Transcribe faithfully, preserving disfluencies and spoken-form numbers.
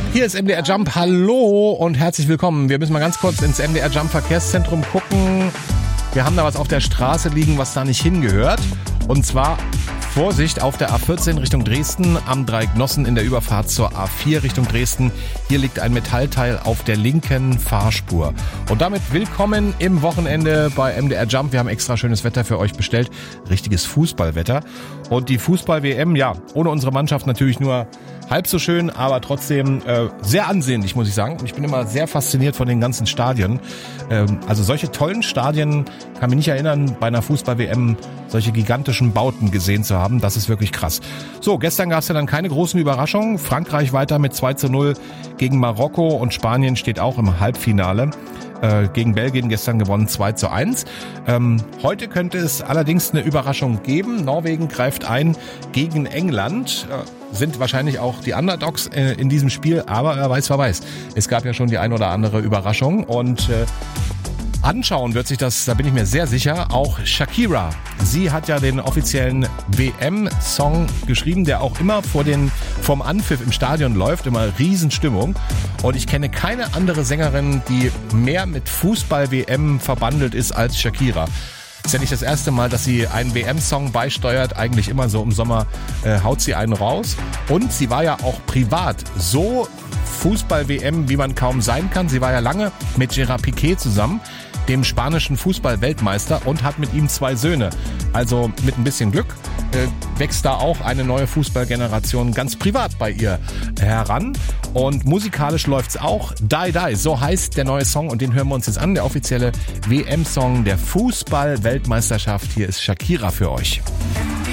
Hier ist M D R Jump, hallo und herzlich willkommen. Wir müssen mal ganz kurz ins M D R Jump Verkehrszentrum gucken. Wir haben da was auf der Straße liegen, was da nicht hingehört. Und zwar Vorsicht auf der A vierzehn Richtung Dresden, am Dreieck Nossen in der Überfahrt zur A vier Richtung Dresden. Hier liegt ein Metallteil auf der linken Fahrspur. Und damit willkommen im Wochenende bei M D R Jump. Wir haben extra schönes Wetter für euch bestellt. Richtiges Fußballwetter. Und die Fußball-W M, ja, ohne unsere Mannschaft natürlich nur halb so schön, aber trotzdem äh, sehr ansehnlich, muss ich sagen. Und ich bin immer sehr fasziniert von den ganzen Stadien. Ähm, also solche tollen Stadien, kann mich nicht erinnern, bei einer Fußball-W M solche gigantischen Bauten gesehen zu haben. Das ist wirklich krass. So, gestern gab es ja dann keine großen Überraschungen. Frankreich weiter mit zwei zu null gegen Marokko und Spanien steht auch im Halbfinale. Äh, gegen Belgien gestern gewonnen zwei zu eins. Ähm, heute könnte es allerdings eine Überraschung geben. Norwegen greift ein gegen England. Äh, sind wahrscheinlich auch die Underdogs äh, in diesem Spiel, aber wer weiß, wer weiß. Es gab ja schon die ein oder andere Überraschung und äh, anschauen wird sich das, da bin ich mir sehr sicher, auch Shakira. Sie hat ja den offiziellen W M-Song geschrieben, der auch immer vor den, vorm Anpfiff im Stadion läuft, immer Riesenstimmung. Und ich kenne keine andere Sängerin, die mehr mit Fußball-W M verbandelt ist als Shakira. Ist ja nicht das erste Mal, dass sie einen W M-Song beisteuert. Eigentlich immer so im Sommer äh, haut sie einen raus. Und sie war ja auch privat so Fußball-W M, wie man kaum sein kann. Sie war ja lange mit Gerard Piqué zusammen, dem spanischen Fußball-Weltmeister, und hat mit ihm zwei Söhne. Also mit ein bisschen Glück äh, wächst da auch eine neue Fußballgeneration ganz privat bei ihr heran. Und musikalisch läuft's auch. Die Die, so heißt der neue Song und den hören wir uns jetzt an. Der offizielle W M-Song der Fußball-Weltmeisterschaft. Hier ist Shakira für euch.